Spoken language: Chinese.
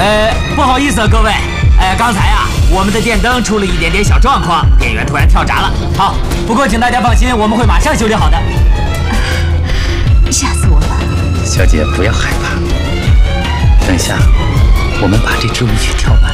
不好意思，各位，刚才啊，我们的电灯出了一点点小状况，电源突然跳闸了。好，不过请大家放心，我们会马上修理好的。 吓死我了！ 小姐不要害怕，等下我们把这支舞曲跳完，